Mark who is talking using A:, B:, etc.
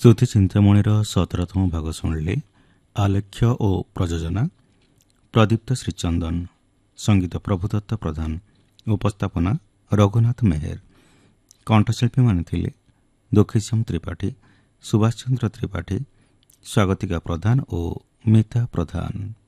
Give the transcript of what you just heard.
A: ସ୍ତୁତି ଚିନ୍ତାମଣିର 17ତମ ଭାଗ ଶୁଣିଲେ। ଆଲେଖ୍ୟ ଓ ପ୍ରଯୋଜନା ପ୍ରଦୀପ୍ତ ଶ୍ରୀଚନ୍ଦନ, ସଙ୍ଗୀତ ପ୍ରଭୁଦତ୍ତ ପ୍ରଧାନ, ଉପସ୍ଥାପନା ରଘୁନାଥ ମେହେର। କଣ୍ଠଶିଳ୍ପୀମାନେ ଥିଲେ ଦୁଃଖୀଶ୍ୟାମ ତ୍ରିପାଠୀ, ସୁଭାଷ ଚନ୍ଦ୍ର ତ୍ରିପାଠୀ, ସ୍ୱାଗତିକା ପ୍ରଧାନ ଓ ମିତା ପ୍ରଧାନ।